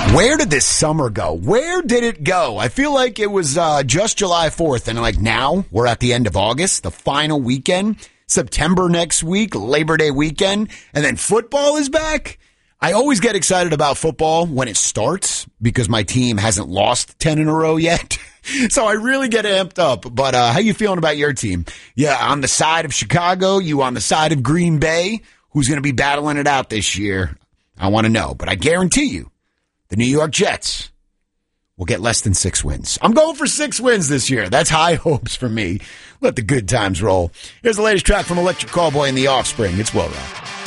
Where did this summer go? Where did it go? I feel like it was just July 4th, and like now we're at the end of August, the final weekend, September next week, Labor Day weekend, and then football is back. I always get excited about football when it starts because my team hasn't lost 10 in a row yet. So I really get amped up. But how you feeling about your team? Yeah, on the side of Chicago, you on the side of Green Bay? Who's going to be battling it out this year? I want to know. But I guarantee you, the New York Jets will get less than 6 wins. I'm going for 6 wins this year. That's high hopes for me. Let the good times roll. Here's the latest track from Electric Callboy and the Offspring. It's Will Rock.